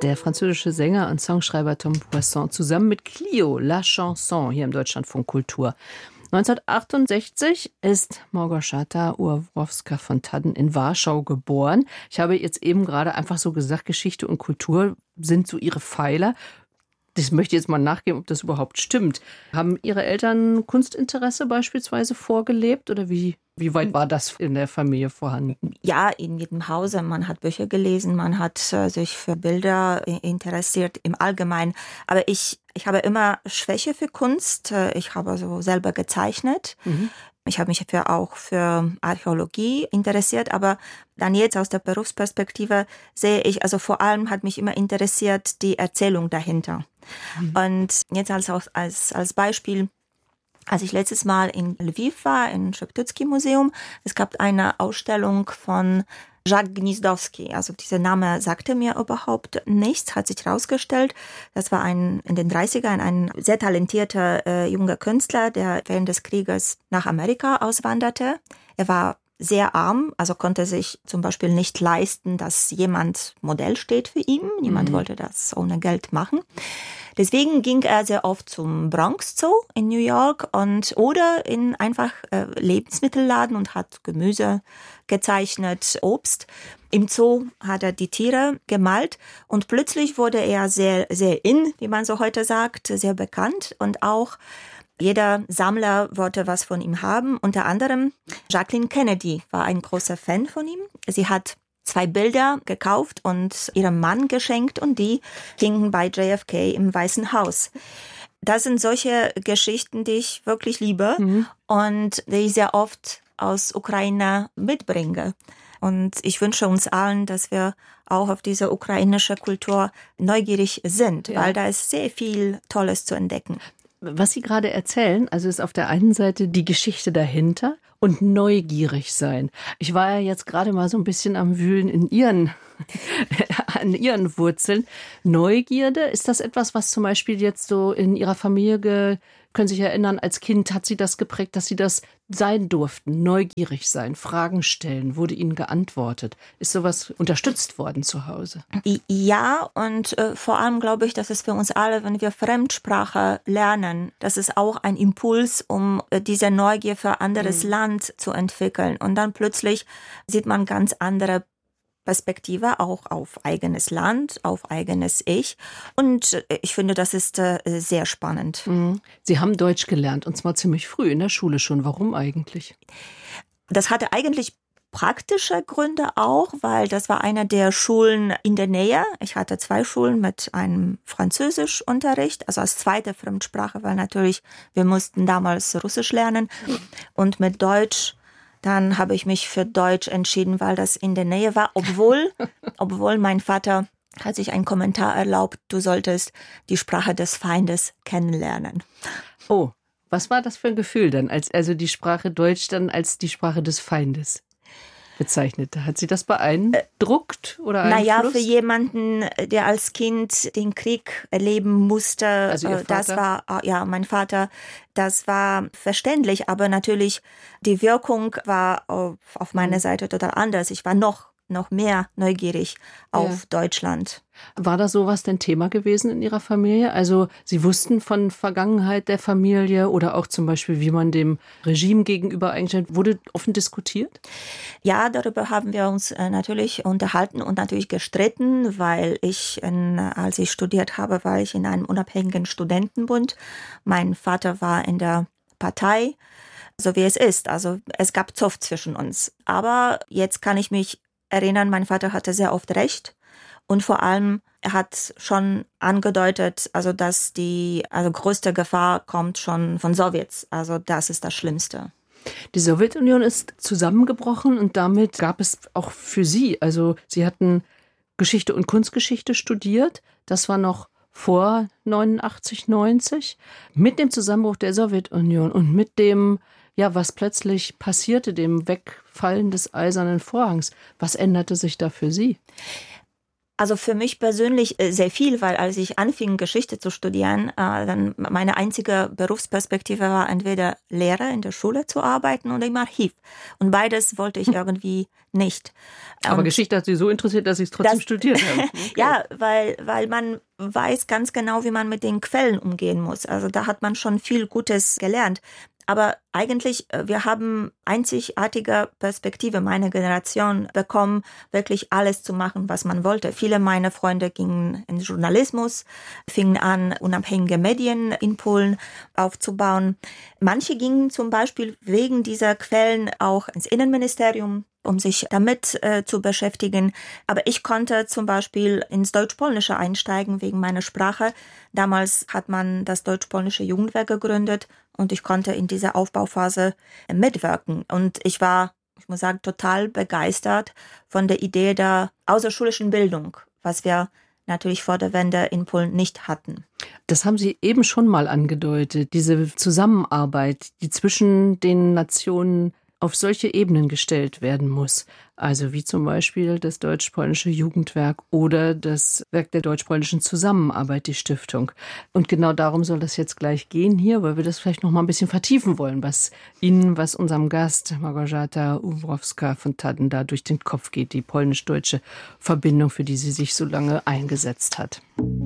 Der französische Sänger und Songschreiber Tom Poisson zusammen mit Clio, La Chanson, hier im Deutschlandfunk Kultur. 1968 ist Małgorzata Uławowska von Thadden in Warschau geboren. Ich habe jetzt eben gerade einfach so gesagt, Geschichte und Kultur sind so ihre Pfeiler. Das möchte ich jetzt mal nachgehen, ob das überhaupt stimmt. Haben Ihre Eltern Kunstinteresse beispielsweise vorgelebt oder wie weit war das in der Familie vorhanden? Ja, in jedem Hause. Man hat Bücher gelesen, man hat sich für Bilder interessiert im Allgemeinen. Aber ich habe immer Schwäche für Kunst. Ich habe so selber gezeichnet. Ich habe mich auch für Archäologie interessiert, aber dann jetzt aus der Berufsperspektive sehe ich, also vor allem hat mich immer interessiert die Erzählung dahinter. Und jetzt als Beispiel, als ich letztes Mal in Lviv war, im Szeptycki-Museum, es gab eine Ausstellung von Jacques Gnizdowski. Also dieser Name sagte mir überhaupt nichts, hat sich herausgestellt. Das war in den 30ern ein sehr talentierter junger Künstler, der während des Krieges nach Amerika auswanderte. Er war sehr arm, also konnte sich zum Beispiel nicht leisten, dass jemand Modell steht für ihn. Niemand wollte das ohne Geld machen. Deswegen ging er sehr oft zum Bronx Zoo in New York oder in einfach Lebensmittelladen und hat Gemüse gezeichnet, Obst. Im Zoo hat er die Tiere gemalt und plötzlich wurde er sehr, sehr wie man so heute sagt, sehr bekannt und auch jeder Sammler wollte was von ihm haben. Unter anderem Jacqueline Kennedy war ein großer Fan von ihm. Sie hat 2 Bilder gekauft und ihrem Mann geschenkt und die hingen bei JFK im Weißen Haus. Das sind solche Geschichten, die ich wirklich liebe und die ich sehr oft aus Ukraine mitbringe. Und ich wünsche uns allen, dass wir auch auf diese ukrainische Kultur neugierig sind, weil da ist sehr viel Tolles zu entdecken. Was Sie gerade erzählen, also ist auf der einen Seite die Geschichte dahinter und neugierig sein. Ich war ja jetzt gerade mal so ein bisschen am Wühlen an Ihren Wurzeln. Neugierde, ist das etwas, was zum Beispiel jetzt so in Ihrer Familie, können Sie sich erinnern, als Kind hat Sie das geprägt, dass Sie das sein durften, neugierig sein, Fragen stellen, wurde Ihnen geantwortet? Ist sowas unterstützt worden zu Hause? Ja, und vor allem glaube ich, dass es für uns alle, wenn wir Fremdsprache lernen, das ist auch ein Impuls, um diese Neugier für anderes Land zu entwickeln. Und dann plötzlich sieht man ganz andere Perspektive auch auf eigenes Land, auf eigenes Ich. Und ich finde, das ist sehr spannend. Sie haben Deutsch gelernt und zwar ziemlich früh in der Schule schon. Warum eigentlich? Das hatte eigentlich praktische Gründe auch, weil das war eine der Schulen in der Nähe. Ich hatte 2 Schulen mit einem Französischunterricht, also als zweite Fremdsprache, weil natürlich wir mussten damals Russisch lernen und mit Deutsch. Dann habe ich mich für Deutsch entschieden, weil das in der Nähe war, obwohl mein Vater hat sich einen Kommentar erlaubt, du solltest die Sprache des Feindes kennenlernen. Oh, was war das für ein Gefühl dann, also die Sprache Deutsch dann als die Sprache des Feindes bezeichnete? Hat Sie das beeindruckt oder Einfluss? Naja, für jemanden, der als Kind den Krieg erleben musste, also Ihr Vater? Das war, ja, mein Vater, das war verständlich, aber natürlich die Wirkung war auf meiner Seite total anders. Ich war noch mehr neugierig auf Deutschland. War da sowas denn Thema gewesen in Ihrer Familie? Also Sie wussten von Vergangenheit der Familie oder auch zum Beispiel, wie man dem Regime gegenüber einstellt. Wurde offen diskutiert? Ja, darüber haben wir uns natürlich unterhalten und natürlich gestritten, weil als ich studiert habe, war ich in einem unabhängigen Studentenbund. Mein Vater war in der Partei, so wie es ist. Also es gab Zoff zwischen uns. Aber jetzt kann ich mich erinnern, mein Vater hatte sehr oft recht. Und vor allem, er hat schon angedeutet, also dass die größte Gefahr kommt schon von Sowjets. Also das ist das Schlimmste. Die Sowjetunion ist zusammengebrochen und damit gab es auch für Sie, also Sie hatten Geschichte und Kunstgeschichte studiert. Das war noch vor 89, 90. Mit dem Zusammenbruch der Sowjetunion und mit dem, was plötzlich passierte, dem Wegfallen des Eisernen Vorhangs. Was änderte sich da für Sie? Also für mich persönlich sehr viel, weil als ich anfing, Geschichte zu studieren, dann meine einzige Berufsperspektive war, entweder Lehrer in der Schule zu arbeiten oder im Archiv. Und beides wollte ich irgendwie nicht. Aber Und Geschichte hat Sie so interessiert, dass Sie es trotzdem studiert haben. Okay. ja, weil man weiß ganz genau, wie man mit den Quellen umgehen muss. Also da hat man schon viel Gutes gelernt. Aber eigentlich, wir haben einzigartige Perspektive, meine Generation, bekommen, wirklich alles zu machen, was man wollte. Viele meiner Freunde gingen in den Journalismus, fingen an, unabhängige Medien in Polen aufzubauen. Manche gingen zum Beispiel wegen dieser Quellen auch ins Innenministerium, um sich damit zu beschäftigen. Aber ich konnte zum Beispiel ins Deutsch-Polnische einsteigen wegen meiner Sprache. Damals hat man das Deutsch-Polnische Jugendwerk gegründet und ich konnte in dieser Aufbauphase mitwirken. Und ich war, ich muss sagen, total begeistert von der Idee der außerschulischen Bildung, was wir natürlich vor der Wende in Polen nicht hatten. Das haben Sie eben schon mal angedeutet, diese Zusammenarbeit, die zwischen den Nationen auf solche Ebenen gestellt werden muss. Also wie zum Beispiel das Deutsch-Polnische Jugendwerk oder das Werk der Deutsch-Polnischen Zusammenarbeit, die Stiftung. Und genau darum soll das jetzt gleich gehen hier, weil wir das vielleicht noch mal ein bisschen vertiefen wollen, was Ihnen, was unserem Gast Małgorzata Uwrowska von Thadden da durch den Kopf geht, die polnisch-deutsche Verbindung, für die sie sich so lange eingesetzt hat.